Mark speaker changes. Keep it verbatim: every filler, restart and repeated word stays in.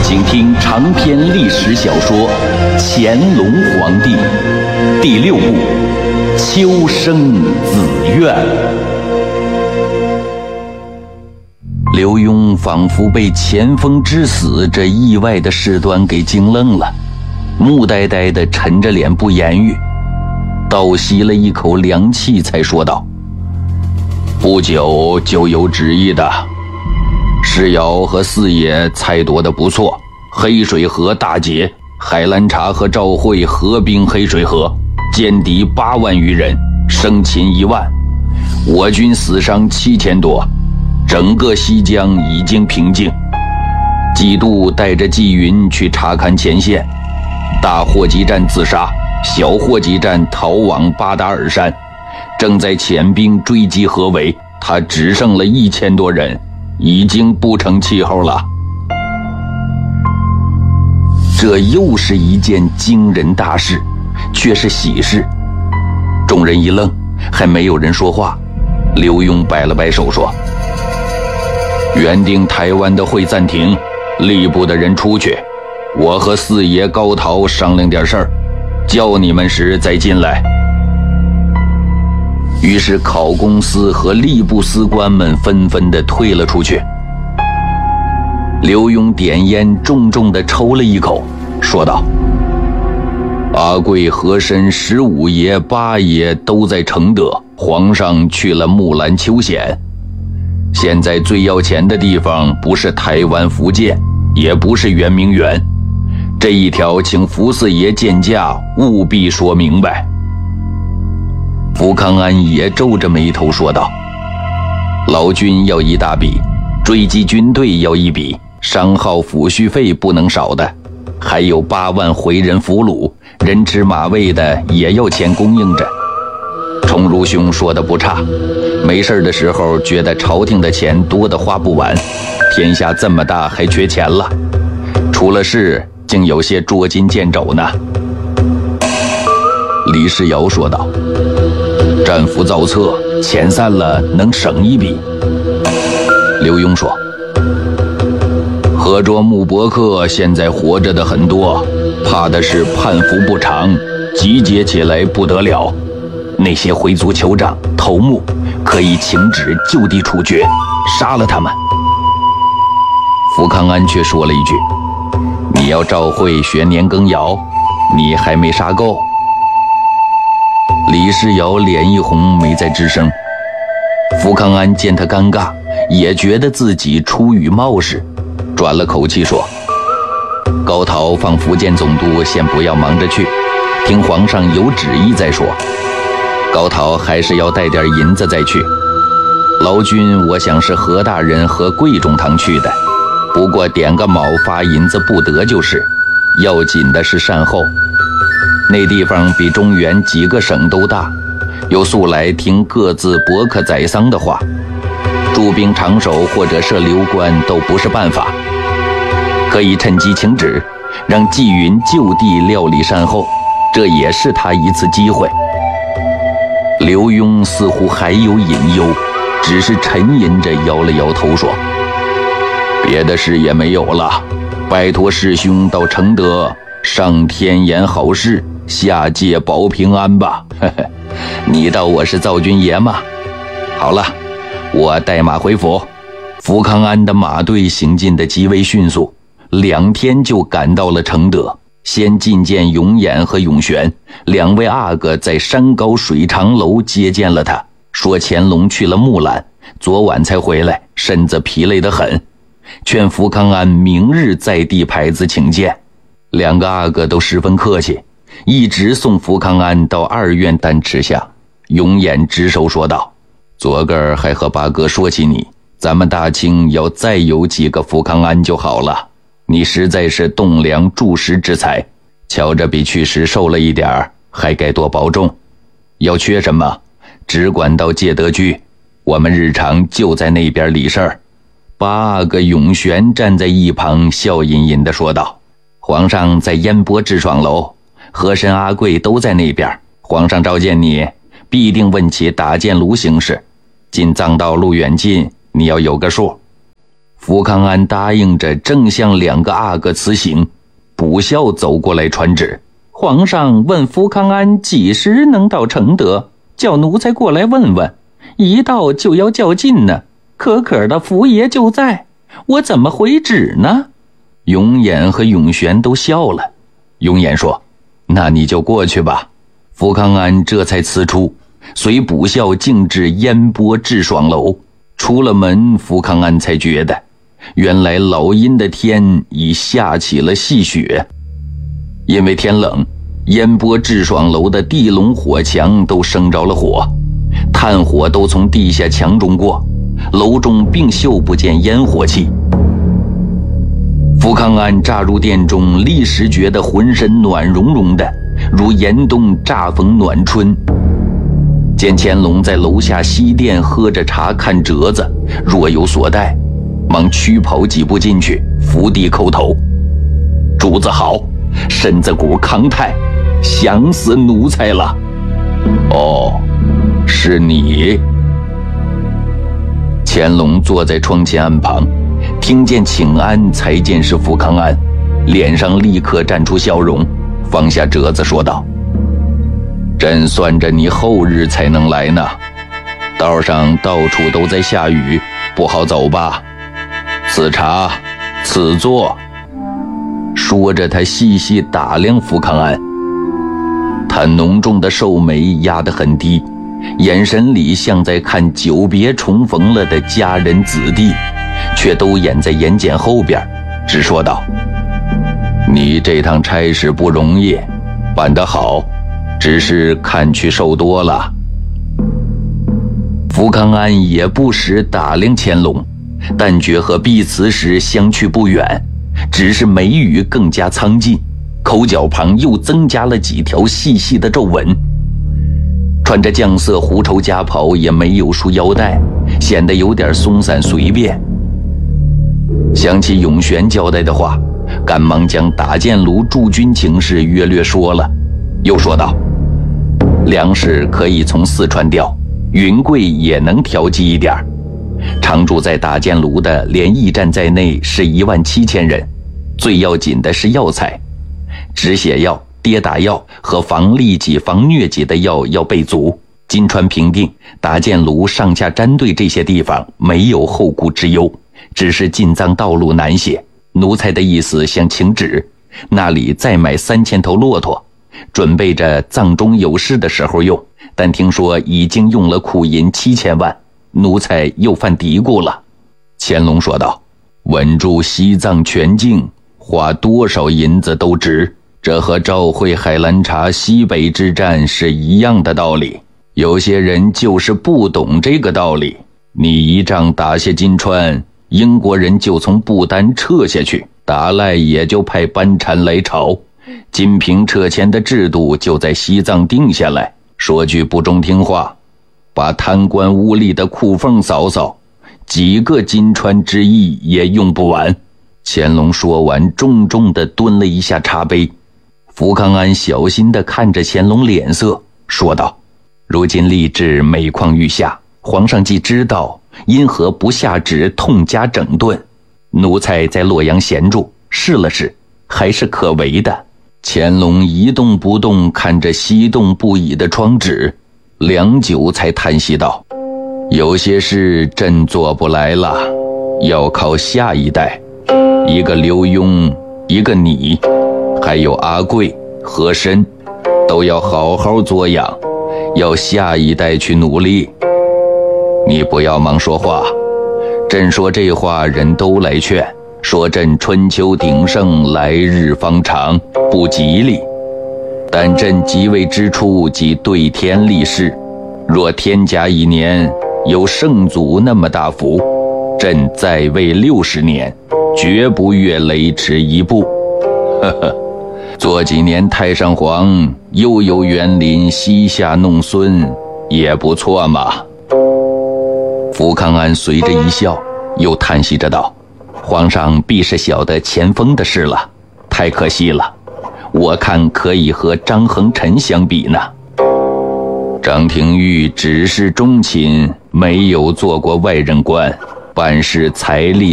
Speaker 1: 请听长篇历史小说《乾隆皇帝》第六部《秋生子苑》。刘墉仿佛被前锋之死这意外的事端给惊愣了，木呆呆地沉着脸不言语，倒吸了一口凉气才说道：不久就有旨意的，世尧和四爷猜夺得不错，黑水河大捷，海兰察和赵惠合兵黑水河，歼敌八万余人，生擒一万，我军死伤七千多，整个西江已经平静。季度带着纪云去查看前线，大霍集站自杀，小霍集站逃往巴达尔山，正在遣兵追击合围，他只剩了一千多人，已经不成气候了。这又是一件惊人大事，却是喜事。众人一愣，还没有人说话。刘墉摆了摆手说：原定台湾的会暂停，吏部的人出去，我和四爷高陶商量点事儿，叫你们时再进来。于是考功司和吏部司官们纷纷地退了出去。刘墉点烟重重地抽了一口，说道：阿贵、和珅、十五爷、八爷都在承德，皇上去了木兰秋显。现在最要钱的地方不是台湾福建，也不是圆明园，这一条请福四爷见驾，务必说明白。福康安也皱着眉头说道：劳军要一大笔，追击军队要一笔，商号抚恤费不能少的，还有八万回人俘虏，人吃马喂的也要钱供应着。崇儒兄说的不差，没事的时候觉得朝廷的钱多得花不完，天下这么大还缺钱了，出了事竟有些捉襟见肘呢。李世尧说道：战俘造册，遣散了能省一笔。刘墉说：合卓木伯克现在活着的很多，怕的是叛服不长，集结起来不得了。那些回族酋长头目可以请旨就地处决，杀了他们。福康安却说了一句：你要赵惠学年羹尧，你还没杀够。李世尧脸一红，没再吱声。福康安见他尴尬，也觉得自己出语冒失，转了口气说：高陶放福建总督先不要忙着去，听皇上有旨意再说。高陶还是要带点银子再去。劳军我想是何大人和贵中堂去的，不过点个卯发银子不得就是，要紧的是善后。那地方比中原几个省都大，又素来听各自伯克宰桑的话，驻兵长守或者设流官都不是办法，可以趁机请旨，让纪云就地料理善后，这也是他一次机会。刘墉似乎还有隐忧，只是沉吟着摇了摇头说：别的事也没有了，拜托师兄到承德上天言好事，下界保平安吧。呵呵，你道我是造军爷吗？好了，我带马回府。福康安的马队行进得极为迅速，两天就赶到了承德，先觐见永琰和永璇两位阿哥，在山高水长楼接见了他，说乾隆去了木兰，昨晚才回来，身子疲累得很，劝福康安明日再递牌子请见。两个阿哥都十分客气，一直送福康安到二院丹池下。永琰执手说道：昨个儿还和八哥说起你，咱们大清要再有几个福康安就好了，你实在是栋梁柱石之才，瞧着比去时瘦了一点儿，还该多保重。要缺什么只管到介德居，我们日常就在那边理事儿。八阿哥永璇站在一旁笑吟吟地说道：皇上在烟波致爽楼，和珅阿贵都在那边，皇上召见你，必定问起打箭炉形势，进藏道路远近，你要有个数。 福康安答应着，正向两个阿哥辞行，卜孝走过来传旨，皇上问福康安几时能到承德，叫奴才过来问问，一到就要较劲呢。可可的福爷就在，我怎么回旨呢？永琰和永璇都笑了。永琰说：那你就过去吧。福康安这才辞出，随卜孝径至烟波致爽楼。出了门，福康安才觉得原来老阴的天已下起了细雪。因为天冷，烟波致爽楼的地笼火墙都生着了火，炭火都从地下墙中过，楼中并嗅不见烟火气。福康安乍入殿中，立时觉得浑身暖融融的，如严冬乍逢暖春。见乾隆在楼下西殿喝着茶看折子，若有所待，忙驱跑几步进去，伏地叩头：主子好，身子骨康泰，想死奴才了。哦，是你。乾隆坐在窗前案旁，听见请安，才见是福康安，脸上立刻绽出笑容，放下折子说道：朕算着你后日才能来呢，道上到处都在下雨，不好走吧？此茶，此坐。说着，他细细打量福康安，他浓重的瘦眉压得很低，眼神里像在看久别重逢了的家人子弟，却都掩在眼睑后边，只说道：你这趟差事不容易，办得好，只是看去瘦多了。福康安也不时打量乾隆，但觉和避辞时相去不远，只是眉宇更加苍劲，口角旁又增加了几条细细的皱纹。穿着绛色狐绸夹袍，也没有束腰带，显得有点松散随便。想起永璇交代的话，赶忙将打箭炉驻军情事约略说了，又说道：粮食可以从四川调，云贵也能调剂一点。常住在打箭炉的连驿站在内是一万七千人，最要紧的是药材，止血药、跌打药和防痢疾、防疟疾的药要备足。金川平定、打箭炉上下站队这些地方没有后顾之忧，只是进藏道路难些。奴才的意思想请旨，那里再买三千头骆驼，准备着藏中有事的时候用，但听说已经用了苦银七千万，奴才又犯嘀咕了。乾隆说道：稳住西藏全境，花多少银子都值，这和赵会海兰察西北之战是一样的道理。有些人就是不懂这个道理，你一仗打下金川，英国人就从不丹撤下去，达赖也就派班禅来朝，金瓶撤迁的制度就在西藏定下来。说句不中听话，把贪官污吏的库缝扫扫，几个金川之役也用不完。乾隆说完，重重地蹲了一下茶杯。福康安小心地看着乾隆脸色，说道：如今吏治每况愈下，皇上既知道，因何不下旨痛加整顿？奴才在洛阳闲住，试了试，还是可为的。乾隆一动不动看着激动不已的窗纸，良久才叹息道：有些事朕做不来了，要靠下一代，一个刘墉，一个你，还有阿贵、和珅，都要好好作养，要下一代去努力。你不要忙说话，朕说这话人都来劝，说朕春秋鼎盛，来日方长，不吉利。但朕即位之初即对天立誓，若天甲一年有圣祖那么大福，朕在位六十年，绝不越雷池一步。呵呵，做几年太上皇，又有园林西夏弄孙，也不错嘛。福康安随着一笑，又叹息着道：皇上必是晓得前锋的事了，太可惜了，我看可以和张衡臣相比呢。张廷玉只是中寝，没有做过外任官，办事财力